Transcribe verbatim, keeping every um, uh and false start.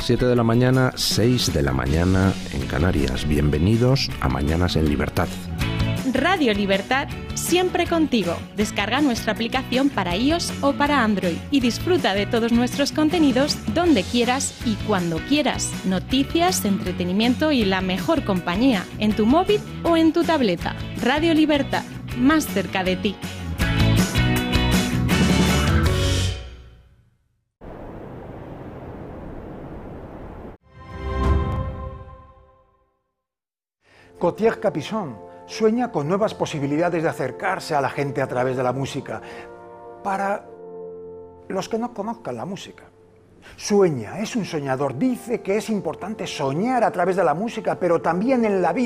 siete de la mañana, seis de la mañana en Canarias. Bienvenidos a Mañanas en Libertad. Radio Libertad, siempre contigo. Descarga nuestra aplicación para iOS o para Android y disfruta de todos nuestros contenidos donde quieras y cuando quieras. Noticias, entretenimiento y la mejor compañía en tu móvil o en tu tableta. Radio Libertad, más cerca de ti. Gautier Capuçon sueña con nuevas posibilidades de acercarse a la gente a través de la música. Para los que no conozcan la música, sueña, es un soñador, dice que es importante soñar a través de la música, pero también en la vida.